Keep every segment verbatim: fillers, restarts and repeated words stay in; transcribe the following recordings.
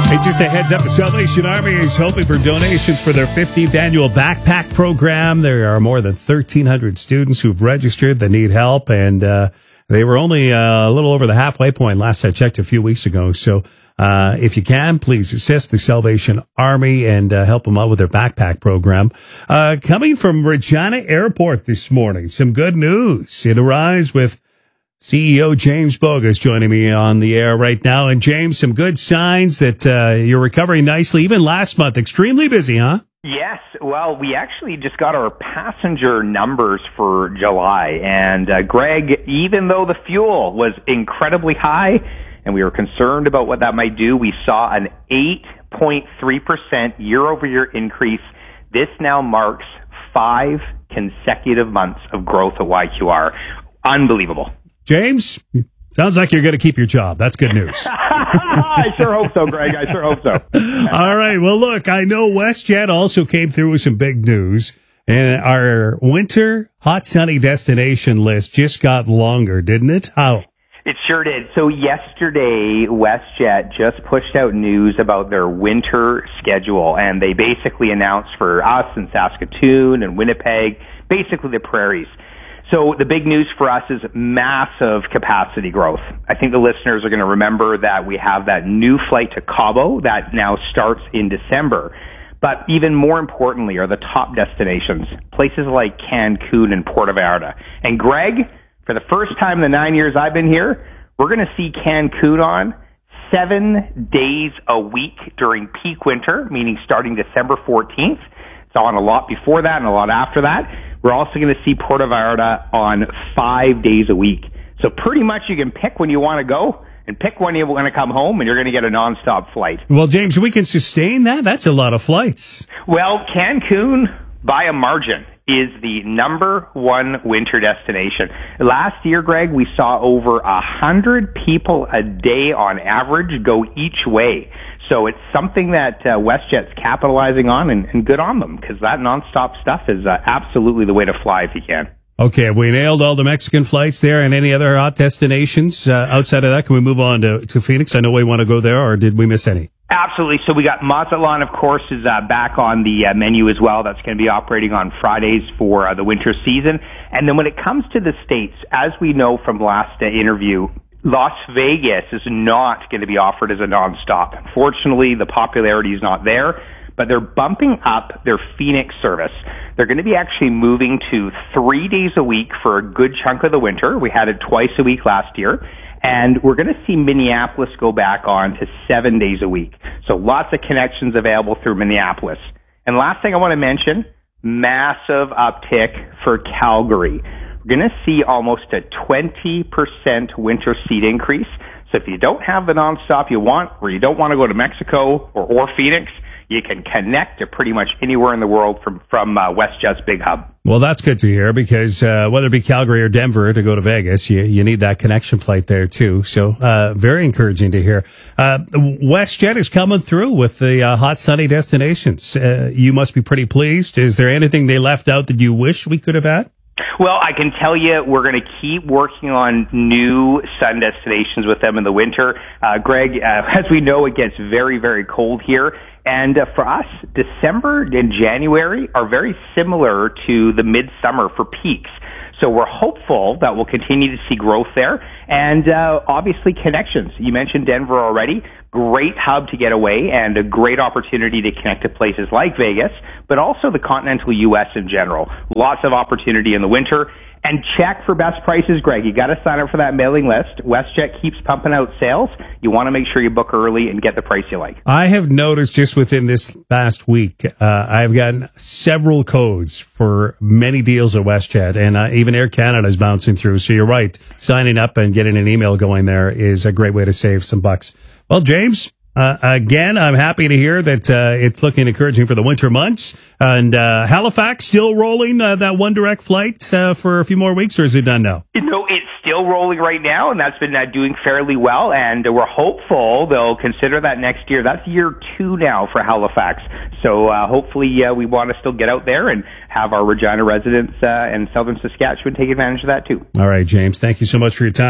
Hey, just a heads up, the Salvation Army is hoping for donations for their fifteenth annual backpack program. There are more than thirteen hundred students who've registered that need help, and uh, they were only uh, a little over the halfway point last I checked a few weeks ago. So uh, if you can, please assist the Salvation Army and uh, help them out with their backpack program. Uh, coming from Regina Airport this morning, some good news. It arrives with C E O James Bogus joining me on the air right now. And James, some good signs that uh, you're recovering nicely. Even last month, extremely busy, huh? Yes. Well, we actually just got our passenger numbers for July. And uh, Greg, even though the fuel was incredibly high and we were concerned about what that might do, we saw an eight point three percent year-over-year increase. This now marks five consecutive months of growth at Y Q R. Unbelievable. James, sounds like you're going to keep your job. That's good news. I sure hope so, Greg. I sure hope so. All right. Well, look, I know WestJet also came through with some big news, and our winter hot sunny destination list just got longer, didn't it? How? It sure did. So yesterday, WestJet just pushed out news about their winter schedule, and they basically announced for us in Saskatoon and Winnipeg, basically the prairies. So the big news for us is massive capacity growth. I think the listeners are going to remember that we have that new flight to Cabo that now starts in December. But even more importantly are the top destinations, places like Cancun and Puerto Vallarta. And Greg, for the first time in the nine years I've been here, we're going to see Cancun on seven days a week during peak winter, meaning starting December fourteenth. It's on a lot before that and a lot after that. We're also going to see Puerto Vallarta on five days a week. So pretty much you can pick when you want to go and pick when you want to come home, and you're going to get a nonstop flight. Well, James, we can sustain that. That's a lot of flights. Well, Cancun, by a margin, is the number one winter destination. Last year, Greg, we saw over a hundred people a day on average go each way. So it's something that uh, WestJet's capitalizing on, and, and good on them, because that nonstop stuff is uh, absolutely the way to fly if you can. Okay, have we nailed all the Mexican flights there and any other hot destinations? Uh, outside of that, can we move on to, to Phoenix? I know we want to go there, or did we miss any? Absolutely. So we got Mazatlan, of course, is uh, back on the uh, menu as well. That's going to be operating on Fridays for uh, the winter season. And then when it comes to the States, as we know from last uh, interview, Las Vegas is not going to be offered as a nonstop. Unfortunately, the popularity is not there, but they're bumping up their Phoenix service. They're going to be actually moving to three days a week for a good chunk of the winter. We had it twice a week last year. And we're going to see Minneapolis go back on to seven days a week. So lots of connections available through Minneapolis. And last thing I want to mention, massive uptick for Calgary. We're going to see almost a twenty percent winter seat increase. So if you don't have the nonstop you want, or you don't want to go to Mexico or, or Phoenix, you can connect to pretty much anywhere in the world from, from uh, WestJet's big hub. Well, that's good to hear, because uh, whether it be Calgary or Denver to go to Vegas, you, you need that connection flight there too. So uh, very encouraging to hear. Uh, WestJet is coming through with the uh, hot sunny destinations. Uh, you must be pretty pleased. Is there anything they left out that you wish we could have had? Well, I can tell you we're going to keep working on new sun destinations with them in the winter. Uh, Greg, uh, as we know, it gets very, very cold here. And uh, for us, December and January are very similar to the midsummer for peaks. So we're hopeful that we'll continue to see growth there. And uh, obviously connections. You mentioned Denver already. Great hub to get away and a great opportunity to connect to places like Vegas, but also the continental U S in general. Lots of opportunity in the winter. And check for best prices, Greg. You got to sign up for that mailing list. WestJet keeps pumping out sales. You want to make sure you book early and get the price you like. I have noticed just within this past week, uh, I've gotten several codes for many deals at WestJet, and uh, even Air Canada is bouncing through. So you're right. Signing up and getting an email going there is a great way to save some bucks. Well, James, Uh, again, I'm happy to hear that uh, it's looking encouraging for the winter months. And uh, Halifax still rolling uh, that one direct flight uh, for a few more weeks, or is it done now? You know, it's still rolling right now, and that's been uh, doing fairly well. And we're hopeful they'll consider that next year. That's year two now for Halifax. So uh, hopefully uh, we want to still get out there and have our Regina residents uh, and Southern Saskatchewan take advantage of that too. All right, James. Thank you so much for your time.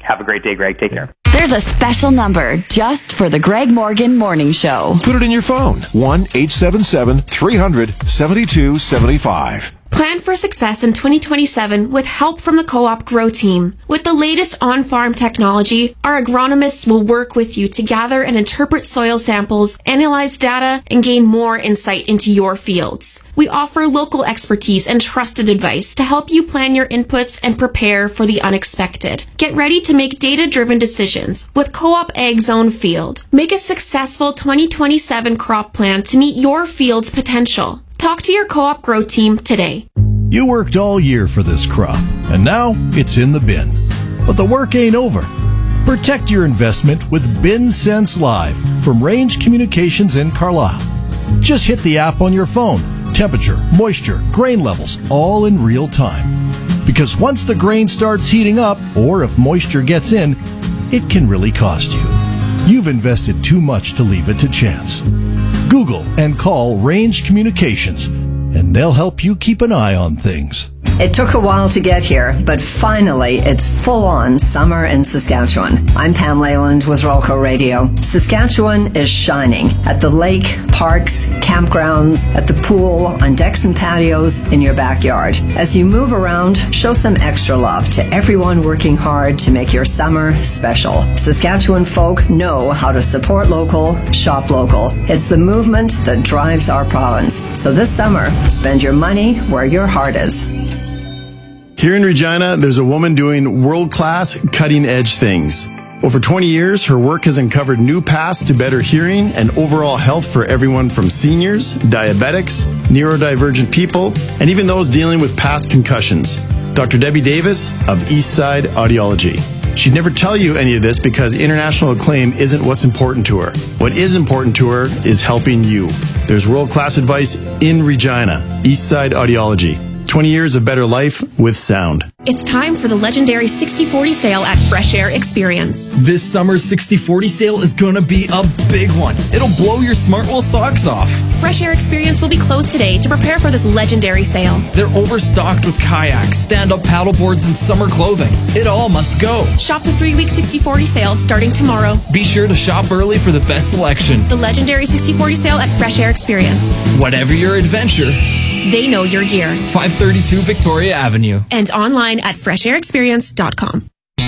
Have a great day, Greg. Take care. There's a special number just for the Greg Morgan Morning Show. Put it in your phone. one eight seven seven, three hundred, seventy-two seventy-five. Plan for success in twenty twenty-seven with help from the Co-op Grow Team. With the latest on-farm technology, our agronomists will work with you to gather and interpret soil samples, analyze data, and gain more insight into your fields. We offer local expertise and trusted advice to help you plan your inputs and prepare for the unexpected. Get ready to make data-driven decisions with Co-op Ag Zone Field. Make a successful twenty twenty-seven crop plan to meet your field's potential. Talk to your Co-op Grow Team today. You worked all year for this crop, and now it's in the bin. But the work ain't over. Protect your investment with BinSense Live from Range Communications in Carlisle. Just hit the app on your phone. Temperature, moisture, grain levels, all in real time. Because once the grain starts heating up, or if moisture gets in, it can really cost you. You've invested too much to leave it to chance. Google and call Range Communications, and they'll help you keep an eye on things. It took a while to get here, but finally it's full-on summer in Saskatchewan. I'm Pam Leyland with Rolco Radio. Saskatchewan is shining at the lake, parks, campgrounds, at the pool, on decks and patios, in your backyard. As you move around, show some extra love to everyone working hard to make your summer special. Saskatchewan folk know how to support local, shop local. It's the movement that drives our province. So this summer, spend your money where your heart is. Here in Regina, there's a woman doing world-class, cutting-edge things. Over twenty years, her work has uncovered new paths to better hearing and overall health for everyone from seniors, diabetics, neurodivergent people, and even those dealing with past concussions. Doctor Debbie Davis of Eastside Audiology. She'd never tell you any of this because international acclaim isn't what's important to her. What is important to her is helping you. There's world-class advice in Regina. Eastside Audiology. twenty years of better life with sound. It's time for the legendary sixty forty sale at Fresh Air Experience. This summer's sixty forty sale is going to be a big one. It'll blow your Smartwool socks off. Fresh Air Experience will be closed today to prepare for this legendary sale. They're overstocked with kayaks, stand-up paddleboards, and summer clothing. It all must go. Shop the three-week sixty forty sale starting tomorrow. Be sure to shop early for the best selection. The legendary sixty forty sale at Fresh Air Experience. Whatever your adventure, they know your gear. five thirty-two Victoria Avenue. And online at fresh air experience dot com.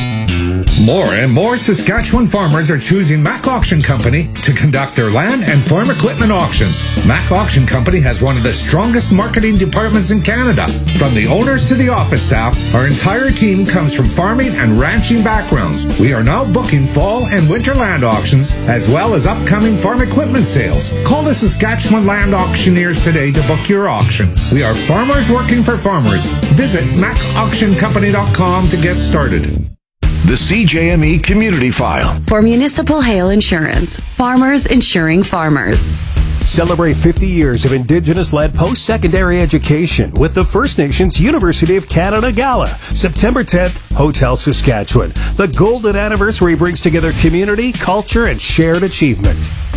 More and more Saskatchewan farmers are choosing Mac Auction Company to conduct their land and farm equipment auctions. Mac Auction Company has one of the strongest marketing departments in Canada. From the owners to the office staff, our entire team comes from farming and ranching backgrounds. We are now booking fall and winter land auctions, as well as upcoming farm equipment sales. Call the Saskatchewan Land Auctioneers today to book your auction. We are farmers working for farmers. Visit mac auction company dot com to get started. The C J M E Community File. For Municipal Hail Insurance, farmers insuring farmers. Celebrate fifty years of Indigenous-led post-secondary education with the First Nations University of Canada Gala, September tenth, Hotel Saskatchewan. The golden anniversary brings together community, culture, and shared achievement.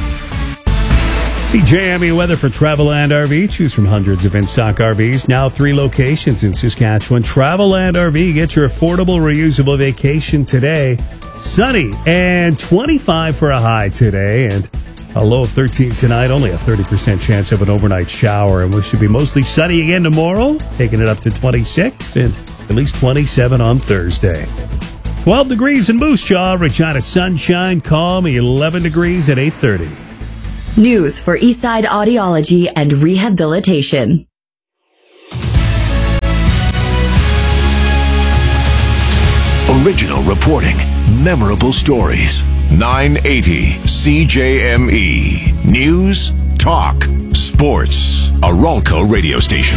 C J M E weather for Travelland R V. Choose from hundreds of in-stock R Vs. Now three locations in Saskatchewan. Travelland R V. Get your affordable, reusable vacation today. Sunny and twenty-five for a high today, and a low of thirteen tonight. Only a thirty percent chance of an overnight shower, and we should be mostly sunny again tomorrow, taking it up to twenty-six and at least twenty-seven on Thursday. twelve degrees in Moose Jaw. Regina sunshine, calm, eleven degrees at eight thirty. News for Eastside Audiology and Rehabilitation. Original reporting, memorable stories. nine eighty C J M E. News, talk, sports. A Rolco radio station.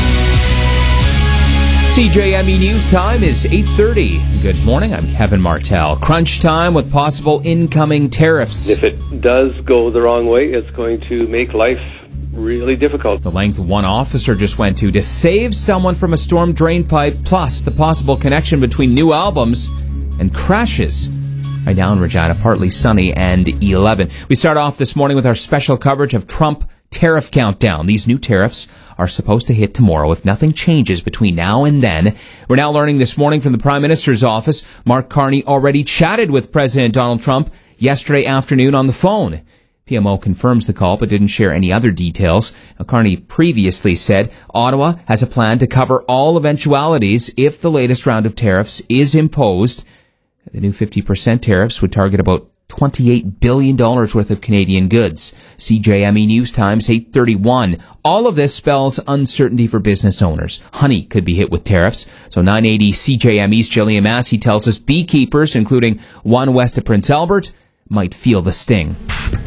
C J M E News time is eight thirty. Good morning, I'm Kevin Martell. Crunch time with possible incoming tariffs. If it does go the wrong way, it's going to make life really difficult. The length one officer just went to to save someone from a storm drain pipe, plus the possible connection between new albums and crashes. Right now in Regina, partly sunny and eleven. We start off this morning with our special coverage of Trump tariff countdown. These new tariffs are supposed to hit tomorrow if nothing changes between now and then. We're now learning this morning from the Prime Minister's office. Mark Carney already chatted with President Donald Trump yesterday afternoon on the phone. P M O confirms the call but didn't share any other details. Carney previously said Ottawa has a plan to cover all eventualities if the latest round of tariffs is imposed. The new fifty percent tariffs would target about twenty-eight billion dollars worth of Canadian goods. C J M E News Times eight thirty-one. All of this spells uncertainty for business owners. Honey could be hit with tariffs. So nine eighty C J M E's Jillian Massey tells us beekeepers, including one west of Prince Albert, might feel the sting.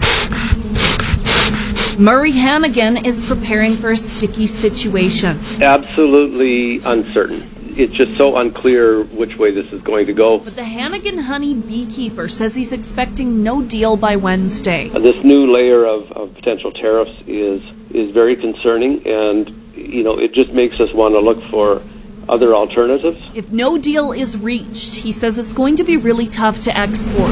Murray Hannigan is preparing for a sticky situation. Absolutely uncertain. It's just so unclear which way this is going to go. But the Hannigan honey beekeeper says he's expecting no deal by Wednesday. And this new layer of, of potential tariffs is is very concerning, and you know it just makes us want to look for other alternatives. If no deal is reached, he says it's going to be really tough to export.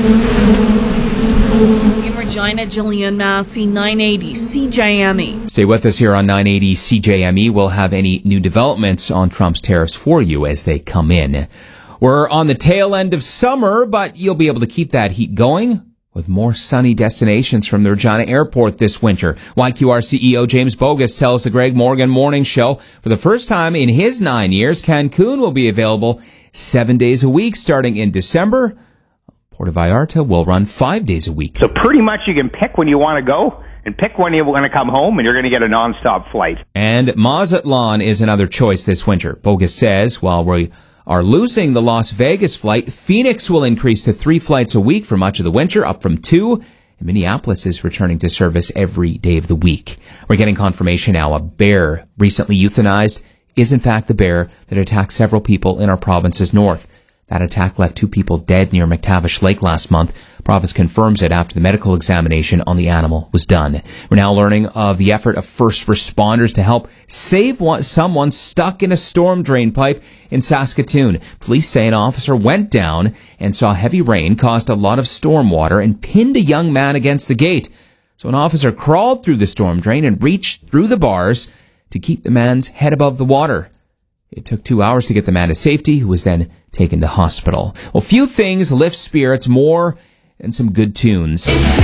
In Regina, Jillian Massey, nine eighty C J M E. Stay with us here on nine eighty C J M E. We'll have any new developments on Trump's tariffs for you as they come in. We're on the tail end of summer, but you'll be able to keep that heat going with more sunny destinations from the Regina Airport this winter. Y Q R C E O James Bogus tells the Greg Morgan Morning Show for the first time in his nine years, Cancun will be available seven days a week starting in December. Puerto Vallarta will run five days a week. So pretty much you can pick when you want to go and pick when you want to come home, and you're going to get a nonstop flight. And Mazatlan is another choice this winter. Bogus says while we are losing the Las Vegas flight, Phoenix will increase to three flights a week for much of the winter, up from two. And Minneapolis is returning to service every day of the week. We're getting confirmation now a bear recently euthanized is in fact the bear that attacked several people in our province's north. That attack left two people dead near McTavish Lake last month. Province confirms it after the medical examination on the animal was done. We're now learning of the effort of first responders to help save one, someone stuck in a storm drain pipe in Saskatoon. Police say an officer went down and saw heavy rain caused a lot of storm water and pinned a young man against the gate. So an officer crawled through the storm drain and reached through the bars to keep the man's head above the water. It took two hours to get the man to safety, who was then taken to hospital. Well, few things lift spirits more than some good tunes.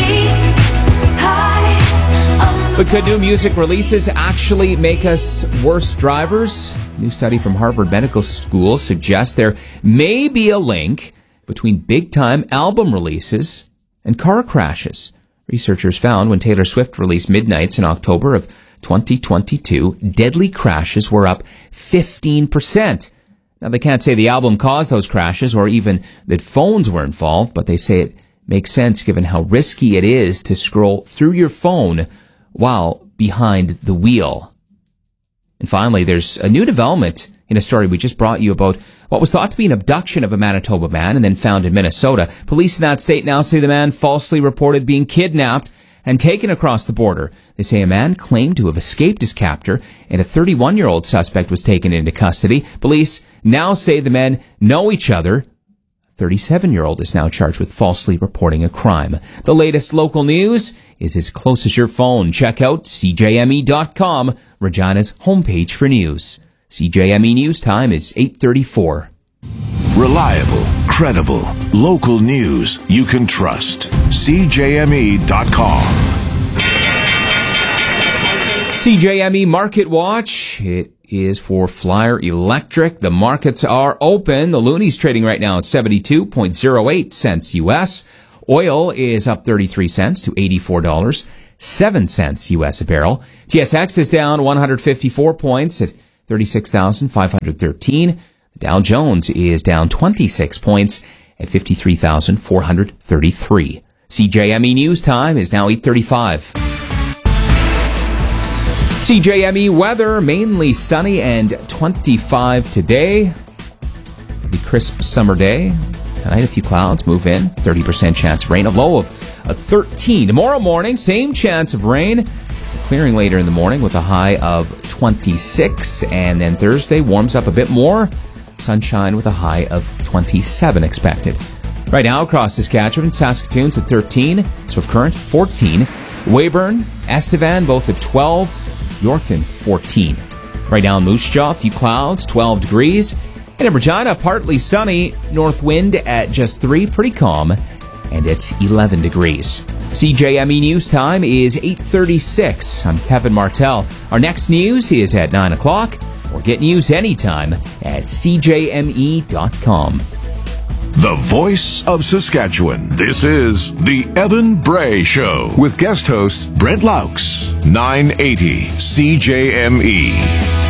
But could new music releases actually make us worse drivers? A new study from Harvard Medical School suggests there may be a link between big-time album releases and car crashes. Researchers found when Taylor Swift released Midnights in October of twenty twenty-two, deadly crashes were up fifteen percent. Now, they can't say the album caused those crashes or even that phones were involved, but they say it makes sense given how risky it is to scroll through your phone while behind the wheel. And finally, there's a new development in a story we just brought you about what was thought to be an abduction of a Manitoba man and then found in Minnesota. Police in that state now say the man falsely reported being kidnapped and taken across the border. They say a man claimed to have escaped his captor, and a thirty-one-year-old suspect was taken into custody. Police now say the men know each other. A thirty-seven-year-old is now charged with falsely reporting a crime. The latest local news is as close as your phone. Check out C J M E dot com, Regina's homepage for news. C J M E News Time is eight thirty-four. Reliable, credible, local news you can trust. C J M E dot com. C J M E Market Watch. It is for Flyer Electric. The markets are open. The Looney's trading right now at seventy-two point oh eight cents U S. Oil is up thirty-three cents to eighty-four dollars and seven cents U S a barrel. T S X is down one hundred fifty-four points at thirty-six thousand five hundred thirteen. The Dow Jones is down twenty-six points at fifty-three thousand four hundred thirty-three. C J M E News Time is now eight thirty-five. C J M E weather, mainly sunny and twenty-five today. Pretty crisp summer day. Tonight, a few clouds move in. thirty percent chance of rain. A low of a thirteen. Tomorrow morning, same chance of rain. Clearing later in the morning with a high of twenty-six. And then Thursday warms up a bit more. Sunshine with a high of twenty-seven expected. Right now across Saskatchewan, Saskatoon's at thirteen, Swift Current fourteen, Weyburn, Estevan both at twelve, Yorkton fourteen. Right now in Moose Jaw, a few clouds, twelve degrees. And in Regina, partly sunny, north wind at just three, pretty calm, and it's eleven degrees. C J M E News Time is eight thirty-six. I'm Kevin Martell. Our next news is at nine o'clock, or get news anytime at c j m e dot com. The voice of Saskatchewan. This is The Evan Bray Show with guest host Brent Laux. nine eighty C J M E.